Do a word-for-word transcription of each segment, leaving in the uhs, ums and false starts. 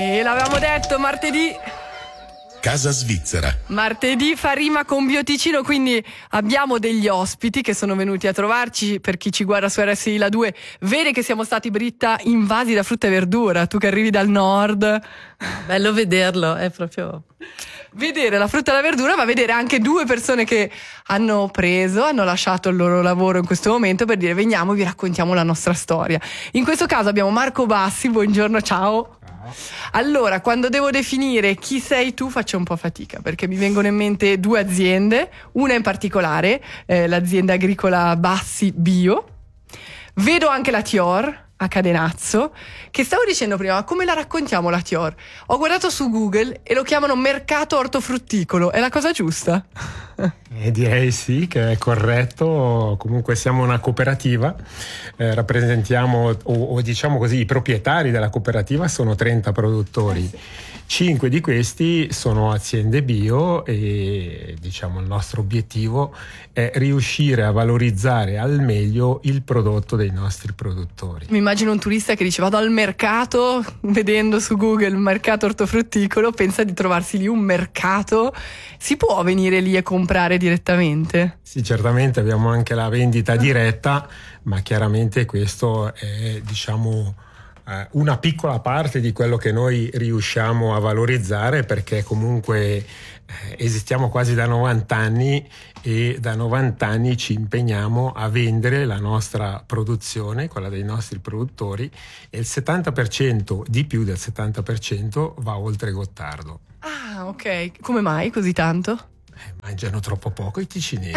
E l'avevamo detto, martedì Casa Svizzera. Martedì fa rima con Bioticino, quindi abbiamo degli ospiti che sono venuti a trovarci. Per chi ci guarda su R S I La due vede che siamo stati, Britta, invasi da frutta e verdura. Tu che arrivi dal nord. Bello vederlo, è proprio... Vedere la frutta e la verdura, ma vedere anche due persone che hanno preso, hanno lasciato il loro lavoro in questo momento per dire veniamo, vi raccontiamo la nostra storia. In questo caso abbiamo Marco Bassi, buongiorno, ciao. Allora, quando devo definire chi sei tu faccio un po' fatica, perché mi vengono in mente due aziende, una in particolare, eh, l'azienda agricola Bassi Bio. Vedo anche la Tior a Cadenazzo, che stavo dicendo prima, ma come la raccontiamo la Tior? Ho guardato su Google e lo chiamano mercato ortofrutticolo, è la cosa giusta? Eh, direi sì, che è corretto. Comunque siamo una cooperativa, eh, rappresentiamo o, o diciamo così i proprietari della cooperativa sono trenta produttori. Eh sì. Cinque di questi sono aziende bio e diciamo il nostro obiettivo è riuscire a valorizzare al meglio il prodotto dei nostri produttori. Mi immagino un turista che dice vado al mercato, vedendo su Google mercato ortofrutticolo, pensa di trovarsi lì un mercato. Si può venire lì e comprare direttamente? Sì, certamente abbiamo anche la vendita diretta, ma chiaramente questo è diciamo una piccola parte di quello che noi riusciamo a valorizzare, perché comunque eh, esistiamo quasi da novanta anni e da novanta anni ci impegniamo a vendere la nostra produzione, quella dei nostri produttori, e il settanta per cento, di più del settanta per cento, va oltre Gottardo. Ah, ok. Come mai così tanto? Eh, mangiano troppo poco i ticinesi.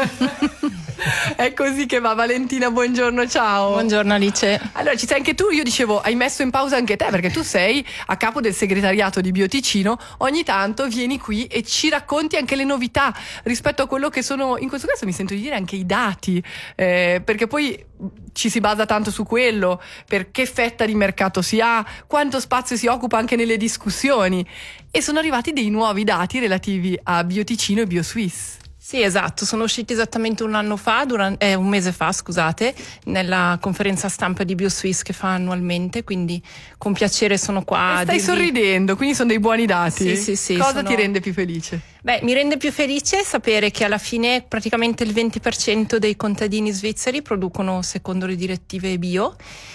È così che va. Valentina, buongiorno, ciao. Buongiorno Alice. Allora, ci sei anche tu, io dicevo, hai messo in pausa anche te, perché tu sei a capo del segretariato di Bioticino, ogni tanto vieni qui e ci racconti anche le novità rispetto a quello che sono, in questo caso mi sento di dire anche i dati, eh, perché poi ci si basa tanto su quello, per che fetta di mercato si ha, quanto spazio si occupa anche nelle discussioni, e sono arrivati dei nuovi dati relativi a Bioticino e BioSwiss. Sì, esatto, sono usciti esattamente un anno fa, durante, eh, un mese fa, scusate, nella conferenza stampa di BioSwiss che fa annualmente, quindi con piacere sono qua. E stai dirvi... sorridendo, quindi sono dei buoni dati. Sì, sì, sì. Cosa sono... ti rende più felice? Beh, mi rende più felice sapere che alla fine praticamente il venti per cento dei contadini svizzeri producono secondo le direttive bio,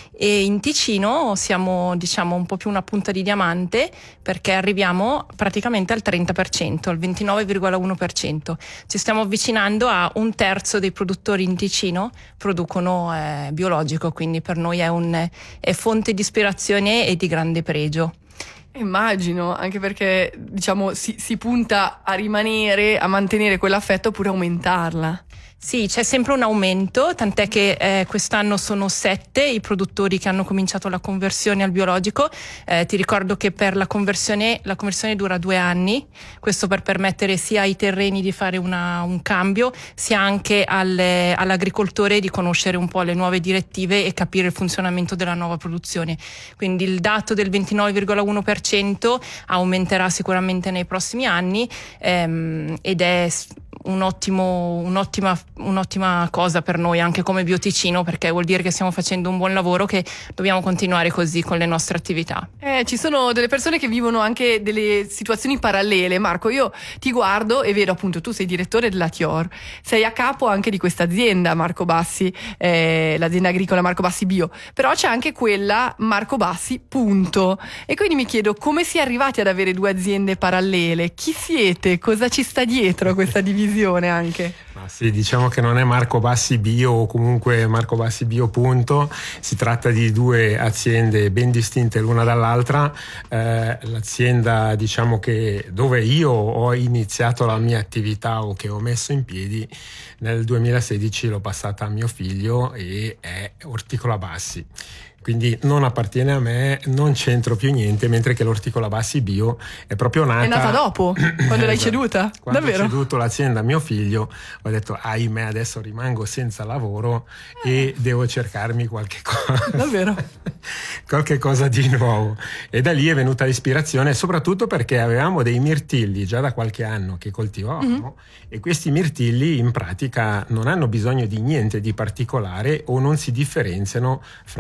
e in Ticino siamo diciamo un po' più una punta di diamante, perché arriviamo praticamente al trenta per cento, al ventinove virgola uno per cento. Ci stiamo avvicinando a un terzo dei produttori in Ticino producono eh, biologico, quindi per noi è, un, è fonte di ispirazione e di grande pregio. Immagino, anche perché diciamo si, si punta a rimanere, a mantenere quell'affetto oppure aumentarla. Sì, c'è sempre un aumento, tant'è che eh, quest'anno sono sette i produttori che hanno cominciato la conversione al biologico. Eh, ti ricordo che per la conversione, la conversione dura due anni, questo per permettere sia ai terreni di fare una, un cambio, sia anche alle, all'agricoltore di conoscere un po' le nuove direttive e capire il funzionamento della nuova produzione. Quindi il dato del ventinove virgola uno per cento aumenterà sicuramente nei prossimi anni, ehm, ed è un ottimo, un'ottima, un'ottima cosa per noi anche come Bioticino, perché vuol dire che stiamo facendo un buon lavoro, che dobbiamo continuare così con le nostre attività. Eh, ci sono delle persone che vivono anche delle situazioni parallele. Marco, io ti guardo e vedo appunto tu sei direttore della Tior, sei a capo anche di questa azienda Marco Bassi, eh, l'azienda agricola Marco Bassi Bio, però c'è anche quella Marco Bassi punto, e quindi mi chiedo come si è arrivati ad avere due aziende parallele, chi siete, cosa ci sta dietro a questa divisione anche? Ma sì, diciamo che non è Marco Bassi Bio o comunque Marco Bassi Bio punto, si tratta di due aziende ben distinte l'una dall'altra. Eh, l'azienda diciamo che dove io ho iniziato la mia attività o che ho messo in piedi nel duemilasedici l'ho passata a mio figlio e è Orticola Bassi. Quindi non appartiene a me, non c'entro più niente, mentre che l'Orticola Bassi Bio è proprio nata... È nata dopo, quando l'hai ceduta? Quando Davvero? ho ceduto l'azienda a mio figlio, ho detto, ahimè, adesso rimango senza lavoro e devo cercarmi qualche cosa. Davvero? qualche cosa di nuovo. E da lì è venuta l'ispirazione, soprattutto perché avevamo dei mirtilli già da qualche anno che coltivavamo, mm-hmm. e questi mirtilli in pratica non hanno bisogno di niente di particolare o non si differenziano fra una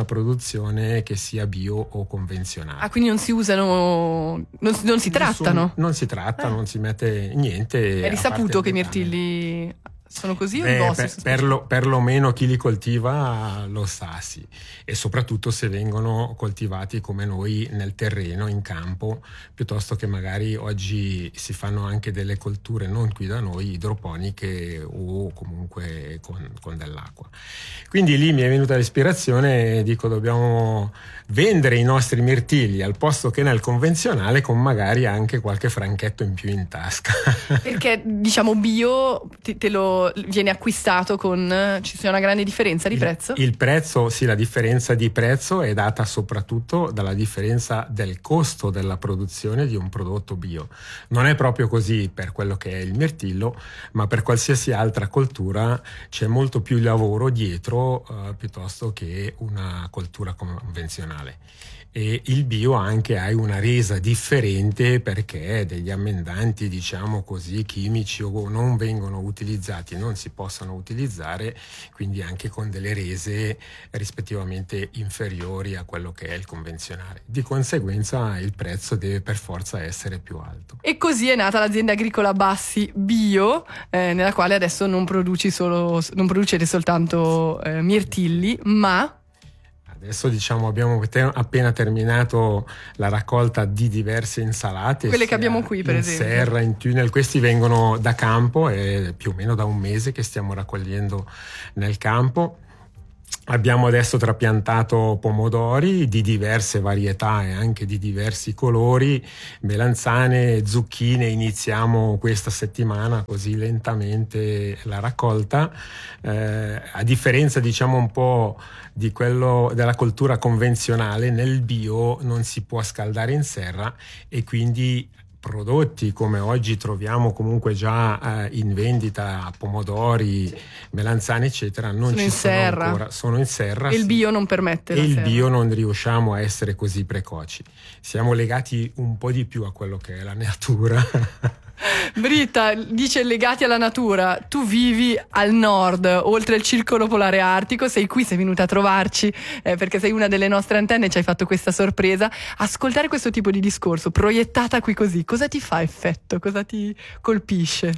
produzione, che sia bio o convenzionale. Ah, quindi non si usano, non, si- non si trattano? Nessun- non si tratta, Eh. non si mette niente. È a risaputo che parte i il letame. mirtilli sono così o Beh, i vostri? per, sono per lo, perlomeno chi li coltiva lo sa, sì, e soprattutto se vengono coltivati come noi nel terreno, in campo, piuttosto che magari oggi si fanno anche delle colture non qui da noi, idroponiche o comunque con, con dell'acqua. Quindi lì mi è venuta l'ispirazione, dico dobbiamo vendere i nostri mirtilli al posto che nel convenzionale, con magari anche qualche franchetto in più in tasca. Perché diciamo bio ti- te lo viene acquistato con, ci sia una grande differenza di Il- prezzo? Il prezzo, sì, la differenza di prezzo è data soprattutto dalla differenza del costo della produzione di un prodotto bio. Non è proprio così per quello che è il mirtillo, ma per qualsiasi altra coltura c'è molto più lavoro dietro eh, piuttosto che una coltura convenzionale. E il bio anche ha una resa differente perché degli ammendanti, diciamo così, chimici o non vengono utilizzati, non si possono utilizzare, quindi anche con delle rese rispettivamente inferiori a quello che è il convenzionale. Di conseguenza il prezzo deve per forza essere più alto. E così è nata l'azienda agricola Bassi Bio, eh, nella quale adesso non produci solo, non producete soltanto eh, mirtilli, ma Adesso diciamo abbiamo te- appena terminato la raccolta di diverse insalate. Quelle che sia abbiamo qui, per in esempio. serra, in tunnel. Questi vengono da campo, è più o meno da un mese che stiamo raccogliendo nel campo. Abbiamo adesso trapiantato pomodori di diverse varietà e anche di diversi colori, melanzane, zucchine. Iniziamo questa settimana così lentamente la raccolta, eh, a differenza diciamo un po' di quello della coltura convenzionale. Nel bio non si può scaldare in serra e quindi prodotti come oggi troviamo comunque già eh, in vendita, pomodori, melanzane eccetera, non Sono ci in sono serra. ancora, sono in serra. e il sì. bio non permette E la il serra. bio non riusciamo a essere così precoci, siamo legati un po' di più a quello che è la natura. Britta dice legati alla natura, tu vivi al nord, oltre il circolo polare artico, sei qui, sei venuta a trovarci eh, perché sei una delle nostre antenne e ci hai fatto questa sorpresa. Ascoltare questo tipo di discorso proiettata qui così, cosa ti fa effetto? Cosa ti colpisce?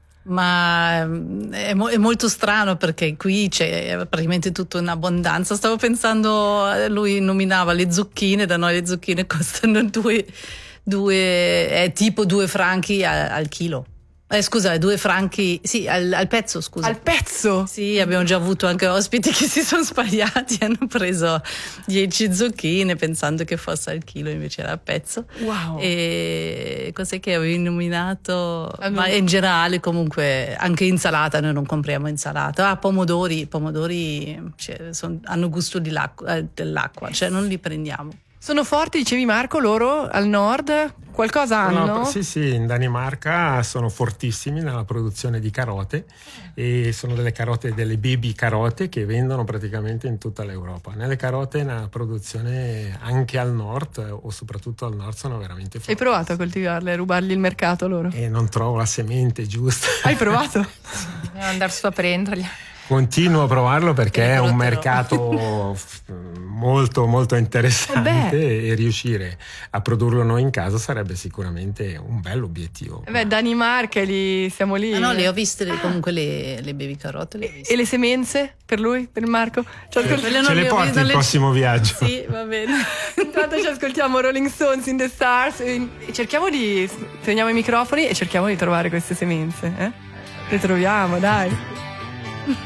Ma mm, è, mo- è molto strano perché qui c'è praticamente tutto in abbondanza. Stavo pensando, eh, lui nominava le zucchine, da noi le zucchine costano due, due è tipo due franchi al, al chilo. Eh, scusa, due franchi, sì, al, al pezzo, scusa. Al pezzo? Sì, abbiamo già avuto anche ospiti che si sono sbagliati, hanno preso dieci zucchine pensando che fosse al chilo, invece era a pezzo. Wow. E cos'è che avevi nominato? Allora. Ma in generale comunque anche insalata, noi non compriamo insalata. Ah, pomodori, pomodori cioè, son- hanno gusto di l'acqua- eh, dell'acqua, cioè non li prendiamo. Sono forti, dicevi Marco, loro al nord? Qualcosa hanno? No, sì, sì, in Danimarca sono fortissimi nella produzione di carote e sono delle carote, delle baby carote che vendono praticamente in tutta l'Europa. Nelle carote, nella produzione anche al nord o soprattutto al nord sono veramente forti. Hai provato a coltivarle, a rubargli il mercato loro? E non trovo la semente giusta. Hai provato? Dobbiamo andare su a prenderli. Continuo a provarlo perché Te è ne un porterò. mercato f- molto molto interessante Eh e riuscire a produrlo noi in casa sarebbe sicuramente un bell'obiettivo. Eh Beh, Danimarca, lì, siamo lì. Ah no, le ho viste le- comunque le, le baby carote, le ho viste. E le semenze per lui, per Marco? Ci ascol- Quelle non Ce le ho porti viste, il le- prossimo viaggio? Sì, va bene. Intanto ci ascoltiamo Rolling Stones in the Stars e e cerchiamo di teniamo i microfoni e cerchiamo di trovare queste semenze, eh? Le troviamo, dai.